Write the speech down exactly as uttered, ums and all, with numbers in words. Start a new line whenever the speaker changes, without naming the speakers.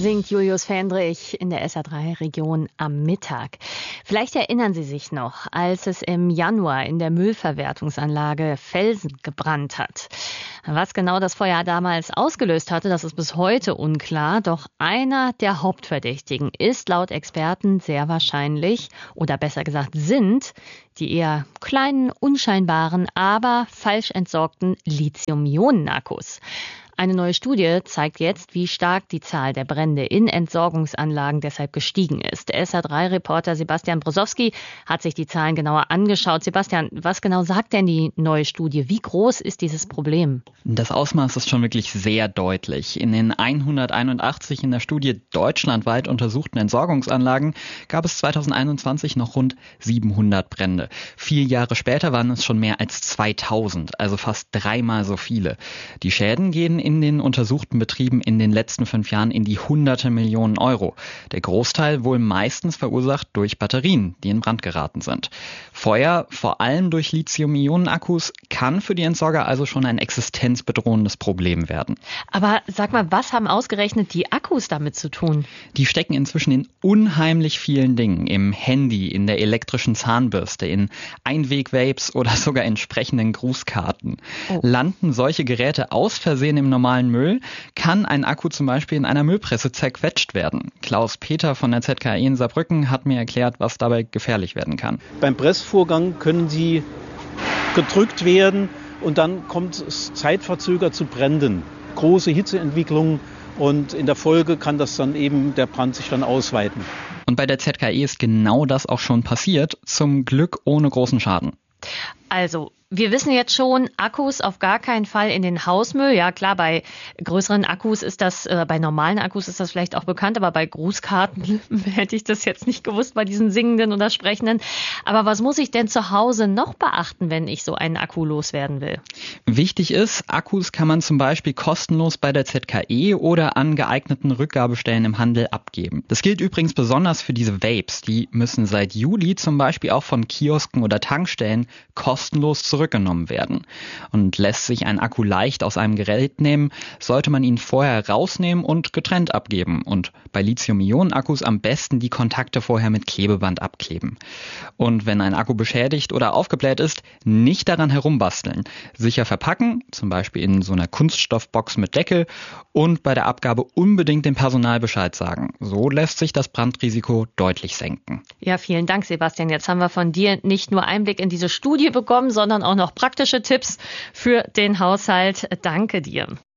singt Julius Fendrich in der S R drei Region am Mittag. Vielleicht erinnern Sie sich noch, als es im Januar in der Müllverwertungsanlage Velsen gebrannt hat. Was genau das Feuer damals ausgelöst hatte, das ist bis heute unklar. Doch einer der Hauptverdächtigen ist laut Experten sehr wahrscheinlich, oder besser gesagt sind, die eher kleinen, unscheinbaren, aber falsch entsorgten Lithium-Ionen-Akkus. Eine neue Studie zeigt jetzt, wie stark die Zahl der Brände in Entsorgungsanlagen deshalb gestiegen ist. S R drei Reporter Sebastian Brosowski hat sich die Zahlen genauer angeschaut. Sebastian, was genau sagt denn die neue Studie? Wie groß ist dieses Problem?
Das Ausmaß ist schon wirklich sehr deutlich. In den hunderteinundachtzig in der Studie deutschlandweit untersuchten Entsorgungsanlagen gab es zweitausendeinundzwanzig noch rund siebenhundert Brände. Vier Jahre später waren es schon mehr als zweitausend, also fast dreimal so viele. Die Schäden gehen in den untersuchten Betrieben in den letzten fünf Jahren in die hunderte Millionen Euro. Der Großteil wohl meistens verursacht durch Batterien, die in Brand geraten sind. Feuer, vor allem durch Lithium-Ionen-Akkus, kann für die Entsorger also schon ein existenzbedrohendes Problem werden.
Aber sag mal, was haben ausgerechnet die Akkus damit zu tun?
Die stecken inzwischen in unheimlich vielen Dingen. Im Handy, in der elektrischen Zahnbürste, in Einweg-Vapes oder sogar entsprechenden Grußkarten. Oh. Landen solche Geräte aus Versehen im normalen Müll, kann ein Akku zum Beispiel in einer Müllpresse zerquetscht werden. Klaus Peter von der Z K I in Saarbrücken hat mir erklärt, was dabei gefährlich werden kann.
Beim Pressvorgang können sie gedrückt werden und dann kommt es zeitverzögert zu Bränden. Große Hitzeentwicklung und in der Folge kann das dann eben, der Brand sich dann ausweiten.
Und bei der Z K I ist genau das auch schon passiert, zum Glück ohne großen Schaden.
Also, wir wissen jetzt schon, Akkus auf gar keinen Fall in den Hausmüll. Ja klar, bei größeren Akkus ist das, äh, bei normalen Akkus ist das vielleicht auch bekannt, aber bei Grußkarten hätte ich das jetzt nicht gewusst, bei diesen Singenden oder Sprechenden. Aber was muss ich denn zu Hause noch beachten, wenn ich so einen Akku loswerden will?
Wichtig ist, Akkus kann man zum Beispiel kostenlos bei der Z K I oder an geeigneten Rückgabestellen im Handel abgeben. Das gilt übrigens besonders für diese Vapes. Die müssen seit Juli zum Beispiel auch von Kiosken oder Tankstellen kostenlos zurückgenommen werden. Und lässt sich ein Akku leicht aus einem Gerät nehmen, sollte man ihn vorher rausnehmen und getrennt abgeben. Und bei Lithium-Ionen-Akkus am besten die Kontakte vorher mit Klebeband abkleben. Und wenn ein Akku beschädigt oder aufgebläht ist, nicht daran herumbasteln. Sicher verpacken, zum Beispiel in so einer Kunststoffbox mit Deckel, und bei der Abgabe unbedingt dem Personal Bescheid sagen. So lässt sich das Brandrisiko deutlich senken.
Ja, vielen Dank, Sebastian. Jetzt haben wir von dir nicht nur Einblick in diese Studie bekommen, sondern auch noch praktische Tipps für den Haushalt. Danke dir.